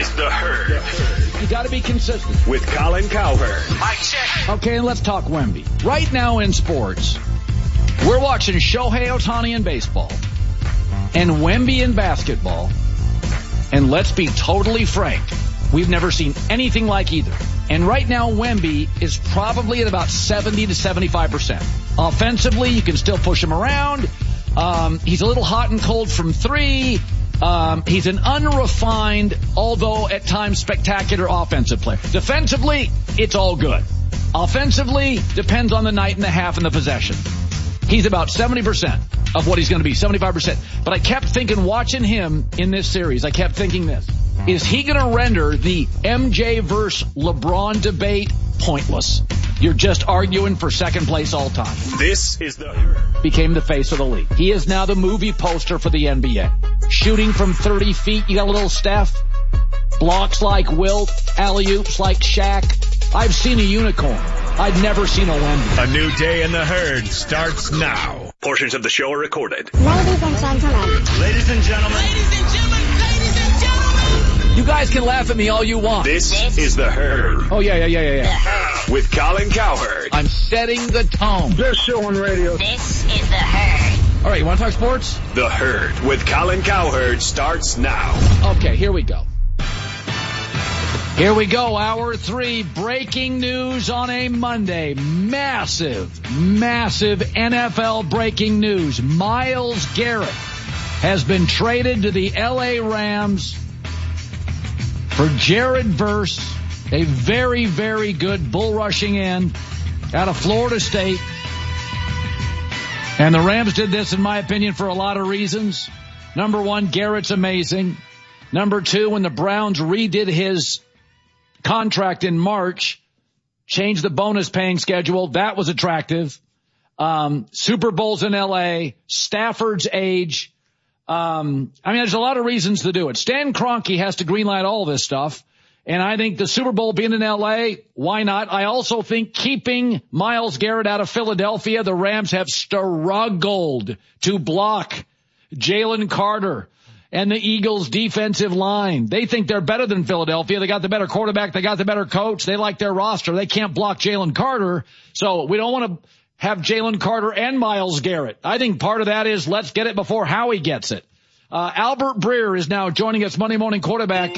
is The Herd. You got to be consistent. With Colin Cowherd. Mic check. Okay, and let's talk Wemby. Right now in sports, we're watching Shohei Ohtani in baseball and Wemby in basketball. And let's be totally frank, we've never seen anything like either. And right now, Wemby is probably at about 70 to 75%. Offensively, you can still push him around. He's a little hot and cold from three. He's an unrefined, although at times spectacular offensive player. Defensively, it's all good. Offensively, depends on the night and the half and the possession. He's about 70% of what he's going to be, 75%. But I kept thinking, watching him in this series, I kept thinking this. Is he going to render the MJ versus LeBron debate pointless? You're just arguing for second place all time. This is The Herd. Became the face of the league. He is now the movie poster for the NBA. Shooting from 30 feet, you got a little Steph. Blocks like Wilt, alley-oops like Shaq. I've seen a unicorn. I've never seen a Wemby. A new day in The Herd starts now. Portions of the show are recorded. Ladies and gentlemen. Ladies and gentlemen. Ladies and gentlemen. You guys can laugh at me all you want. This is The Herd. Oh, yeah. With Colin Cowherd. I'm setting the tone. Best show on radio. This is The Herd. All right, you want to talk sports? The Herd with Colin Cowherd starts now. Okay, here we go. Here we go, hour 3, breaking news on a Monday. Massive NFL breaking news. Myles Garrett has been traded to the LA Rams for Jared Verse, a very, very good bull rushing end out of Florida State. And the Rams did this, in my opinion, for a lot of reasons. Number one, Garrett's amazing. Number two, when the Browns redid his contract in March, changed the bonus paying schedule, that was attractive. Super Bowls in LA, Stafford's age. There's a lot of reasons to do it. Stan Kroenke has to greenlight all this stuff. And I think the Super Bowl being in LA, why not? I also think keeping Myles Garrett out of Philadelphia, the Rams have struggled to block Jalen Carter and the Eagles' defensive line. They think they're better than Philadelphia. They got the better quarterback. They got the better coach. They like their roster. They can't block Jalen Carter. So we don't want to have Jalen Carter and Myles Garrett. I think part of that is let's get it before Howie gets it. Albert Breer is now joining us, Monday Morning Quarterback.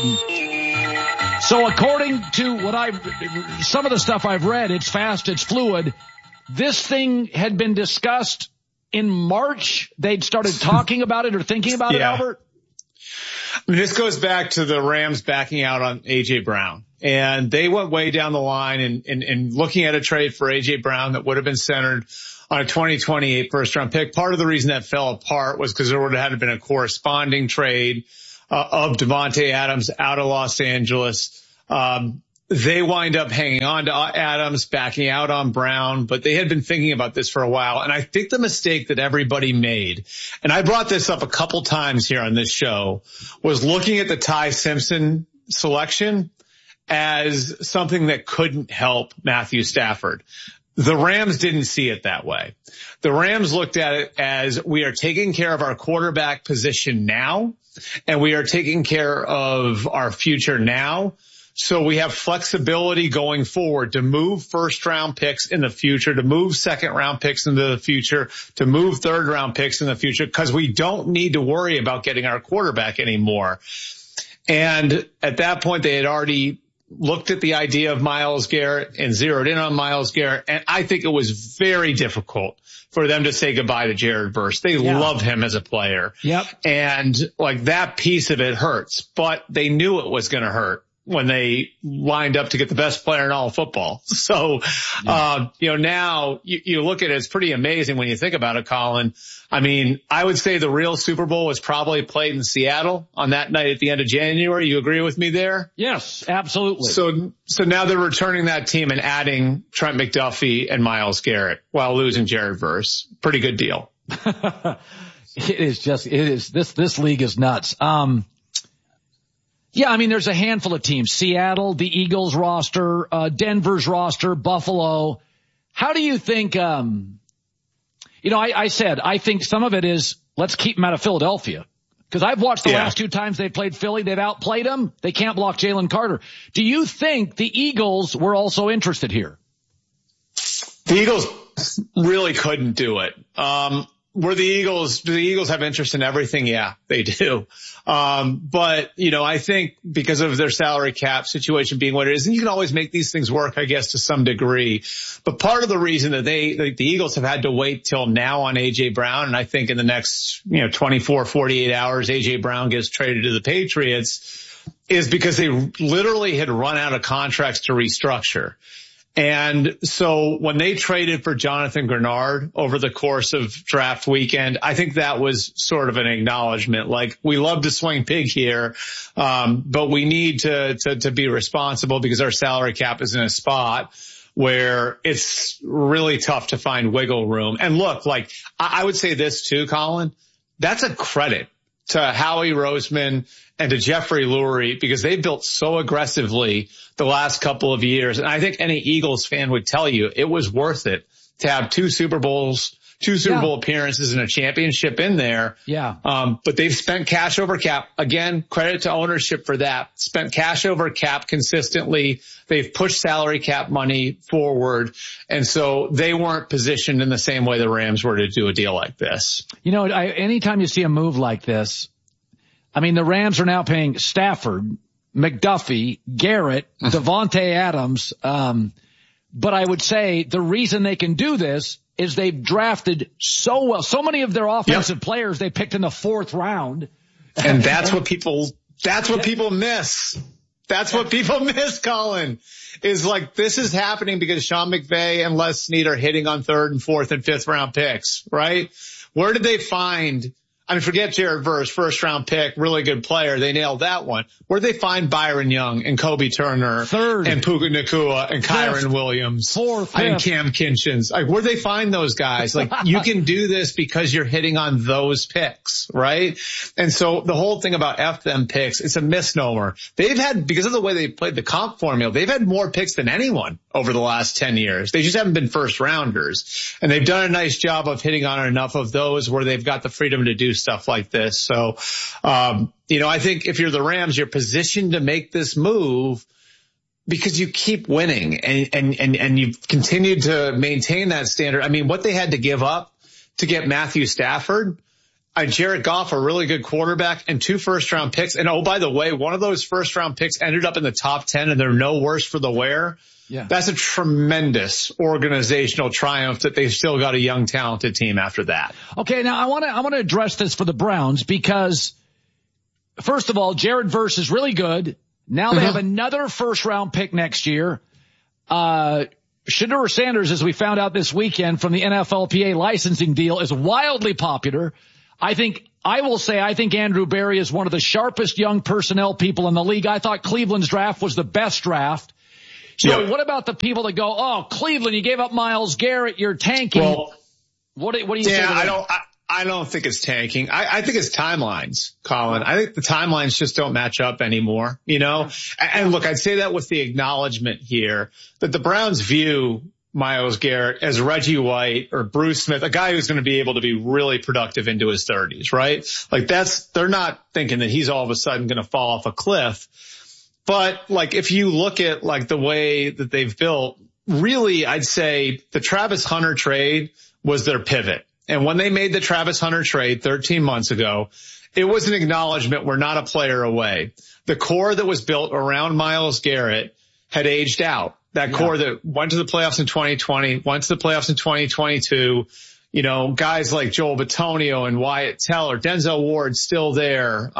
So according to some of the stuff I've read, it's fast, it's fluid. This thing had been discussed in March. They'd started talking about it or thinking about it, Albert? This goes back to the Rams backing out on A.J. Brown. And they went way down the line in looking at a trade for A.J. Brown that would have been centered on a 2028 first-round pick. Part of the reason that fell apart was because there would have had been a corresponding trade of Devontae Adams out of Los Angeles. They wind up hanging on to Adams, backing out on Brown, but they had been thinking about this for a while. And I think the mistake that everybody made, and I brought this up a couple times here on this show, was looking at the Ty Simpson selection as something that couldn't help Matthew Stafford. The Rams didn't see it that way. The Rams looked at it as we are taking care of our quarterback position now, and we are taking care of our future now. So we have flexibility going forward to move first-round picks in the future, to move second-round picks into the future, to move third-round picks in the future, because we don't need to worry about getting our quarterback anymore. And at that point, they had already looked at the idea of Myles Garrett and zeroed in on Myles Garrett. And I think it was very difficult for them to say goodbye to Jared Verse. They love him as a player. Yep. And like that piece of it hurts, but they knew it was going to hurt when they lined up to get the best player in all of football. So, now you look at it, it's pretty amazing when you think about it, Colin. I mean, I would say the real Super Bowl was probably played in Seattle on that night at the end of January. You agree with me there? Yes, absolutely. So now they're returning that team and adding Trent McDuffie and Myles Garrett while losing Jared Verse. Pretty good deal. This league is nuts. There's a handful of teams. Seattle, the Eagles roster, Denver's roster, Buffalo. How do you think, I think some of it is let's keep him out of Philadelphia. Because I've watched the last 2 times they played Philly. They've outplayed them. They can't block Jalen Carter. Do you think the Eagles were also interested here? The Eagles really couldn't do it. Do the Eagles have interest in everything? Yeah, they do. But, I think because of their salary cap situation being what it is, and you can always make these things work, I guess, to some degree. But part of the reason that the Eagles have had to wait till now on A.J. Brown, and I think in the next, 24, 48 hours, A.J. Brown gets traded to the Patriots, is because they literally had run out of contracts to restructure. And so when they traded for Jonathan Grenard over the course of draft weekend, I think that was sort of an acknowledgement. Like, we love to swing pig here, but we need to be responsible because our salary cap is in a spot where it's really tough to find wiggle room. And look, like, I would say this too, Colin, that's a credit to Howie Roseman and to Jeffrey Lurie, because they built so aggressively the last couple of years. And I think any Eagles fan would tell you it was worth it to have 2 Super Bowl appearances and a championship in there. Yeah. But they've spent cash over cap. Again, credit to ownership for that. Spent cash over cap consistently. They've pushed salary cap money forward. And so they weren't positioned in the same way the Rams were to do a deal like this. Anytime you see a move like this, the Rams are now paying Stafford, McDuffie, Garrett, Devontae Adams. But I would say the reason they can do this is they've drafted so well. So many of their offensive players they picked in the 4th round. And that's what people miss. That's what people miss, Colin, is like, this is happening because Sean McVay and Les Snead are hitting on 3rd and 4th and 5th round picks, right? Where did they find, forget Jared Verse, 1st round pick, really good player. They nailed that one. Where'd they find Byron Young and Kobe Turner 3rd and Puka Nacua and Kyron Williams 4th and Cam Kinchins? Like, where'd they find those guys? Like, you can do this because you're hitting on those picks, right? And so the whole thing about F them picks, it's a misnomer. They've had, because of the way they played the comp formula, they've had more picks than anyone over the last 10 years. They just haven't been 1st rounders. And they've done a nice job of hitting on enough of those where they've got the freedom to do stuff like this. So, I think if you're the Rams, you're positioned to make this move because you keep winning and you've continued to maintain that standard. What they had to give up to get Matthew Stafford, Jared Goff, a really good quarterback, and 2 first-round picks. And oh, by the way, one of those first-round picks ended up in the top 10 and they're no worse for the wear. Yeah. That's a tremendous organizational triumph that they've still got a young, talented team after that. Okay, now I want to address this for the Browns because, first of all, Jared Verse is really good. Now they have another 1st-round pick next year. Shedeur Sanders, as we found out this weekend from the NFLPA licensing deal, is wildly popular. I think Andrew Berry is one of the sharpest young personnel people in the league. I thought Cleveland's draft was the best draft. So what about the people that go, oh, Cleveland, you gave up Myles Garrett, you're tanking. Well, what do you say to that? I don't think it's tanking. I think it's timelines, Colin. I think the timelines just don't match up anymore, And look, I'd say that with the acknowledgement here that the Browns view Myles Garrett as Reggie White or Bruce Smith, a guy who's going to be able to be really productive into his 30s, right? Like they're not thinking that he's all of a sudden going to fall off a cliff. But like, if you look at like the way that they've built, really, I'd say the Travis Hunter trade was their pivot. And when they made the Travis Hunter trade 13 months ago, it was an acknowledgement we're not a player away. The core that was built around Myles Garrett had aged out. That core that went to the playoffs in 2020, went to the playoffs in 2022. Guys like Joel Bitonio and Wyatt Teller, Denzel Ward still there.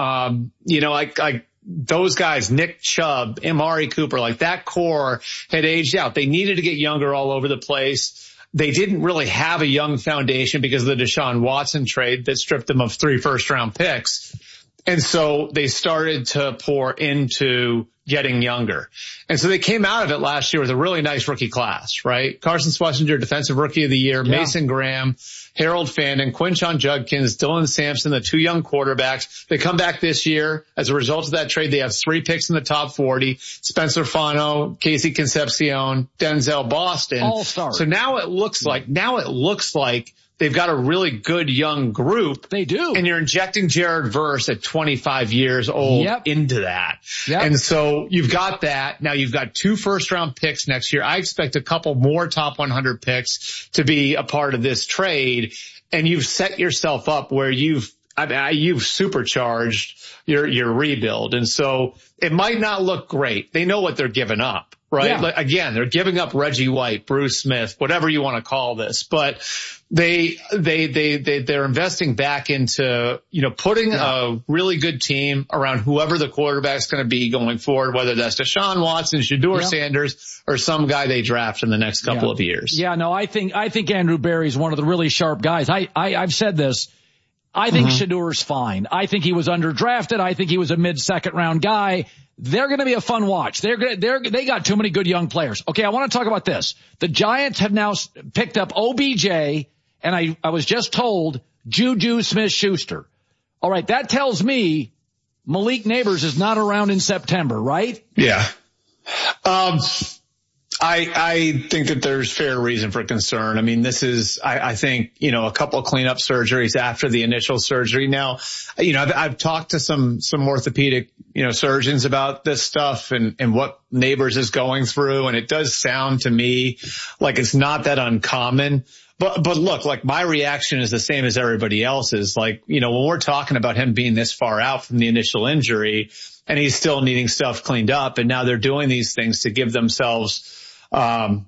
Those guys, Nick Chubb, Amari Cooper, like that core had aged out. They needed to get younger all over the place. They didn't really have a young foundation because of the Deshaun Watson trade that stripped them of 3 first-round picks. And so they started to pour into getting younger. And so they came out of it last year with a really nice rookie class, right? Carson Schlesinger, Defensive Rookie of the Year, Mason Graham, Harold Fandon, Quinshon Judkins, Dylan Sampson, the 2 young quarterbacks. They come back this year. As a result of that trade, they have 3 picks in the top 40. Spencer Fano, Casey Concepcion, Denzel Boston. All-stars. So now it looks like they've got a really good young group. They do. And you're injecting Jared Verse at 25 years old into that. Yep. And so you've got that. Now you've got 2 first-round picks next year. I expect a couple more top 100 picks to be a part of this trade. And you've set yourself up where you've supercharged your rebuild. And so it might not look great. They know what they're giving up, right? Yeah. Like, again, they're giving up Reggie White, Bruce Smith, whatever you want to call this, but they're investing back into, putting a really good team around whoever the quarterback's going to be going forward, whether that's Deshaun Watson, Shedeur Sanders, or some guy they draft in the next couple of years. Yeah, no, I think Andrew Berry's one of the really sharp guys. I've said this. I think Shedeur's fine. I think he was underdrafted. I think he was a mid-second round guy. They're going to be a fun watch. They got too many good young players. Okay, I want to talk about this. The Giants have now picked up OBJ, and I was just told Juju Smith-Schuster. All right, that tells me Malik Neighbors is not around in September, right? Yeah. I think that there's fair reason for concern. I mean, this is, I think, a couple of cleanup surgeries after the initial surgery. Now, I've talked to some orthopedic, surgeons about this stuff and what Neighbors is going through. And it does sound to me like it's not that uncommon. But look, like my reaction is the same as everybody else's. Like, when we're talking about him being this far out from the initial injury and he's still needing stuff cleaned up, and now they're doing these things to give themselves some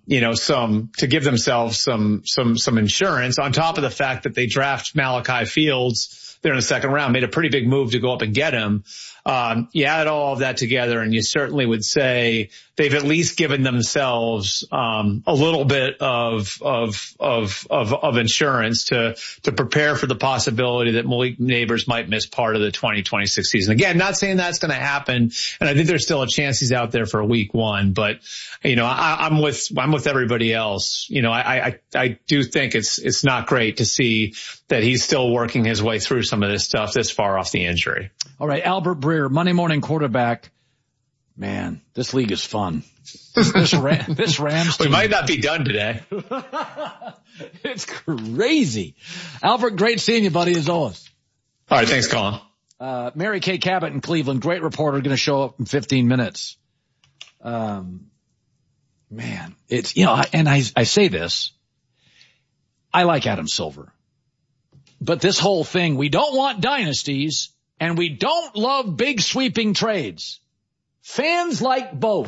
insurance on top of the fact that they draft Malachi Fields there in the second round, made a pretty big move to go up and get him. You add all of that together and you certainly would say they've at least given themselves, a little bit of insurance to prepare for the possibility that Malik Neighbors might miss part of the 2026 season. Again, not saying that's going to happen. And I think there's still a chance he's out there for week 1, but I'm with everybody else. I do think it's not great to see that he's still working his way through some of this stuff this far off the injury. All right, Albert Breer, Monday morning quarterback. Man, this league is fun. This Rams team. We might not be done today. It's crazy. Albert, great seeing you, buddy, as always. All right, thanks, Colin. Mary Kay Cabot in Cleveland, great reporter, going to show up in 15 minutes. Man, it's, and I say this, I like Adam Silver. But this whole thing, we don't want dynasties and we don't love big sweeping trades. Fans like both.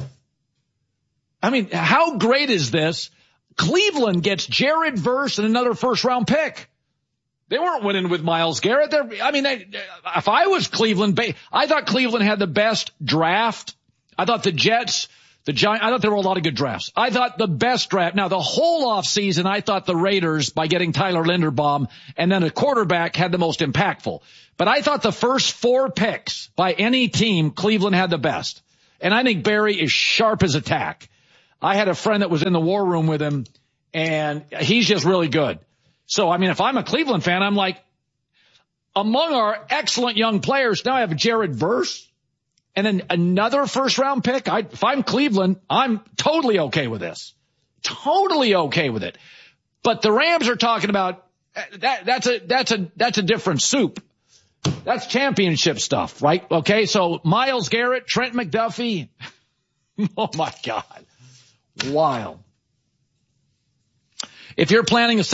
I mean, how great is this? Cleveland gets Jared Verse and another first round pick. They weren't winning with Myles Garrett. If I was Cleveland, I thought Cleveland had the best draft. I thought the Jets, the Giants, I thought there were a lot of good drafts. I thought the best draft. Now, the whole offseason, I thought the Raiders, by getting Tyler Linderbaum and then a quarterback, had the most impactful. But I thought the first 4 picks by any team, Cleveland had the best. And I think Barry is sharp as a tack. I had a friend that was in the war room with him, and he's just really good. So, I mean, if I'm a Cleveland fan, I'm like, among our excellent young players, now I have Jared Verse and then another first-round pick. If I'm Cleveland, I'm totally okay with this. Totally okay with it. But the Rams are talking about that's a different soup. That's championship stuff, right? Okay, so Myles Garrett, Trent McDuffie. Oh, my God. Wild. If you're planning a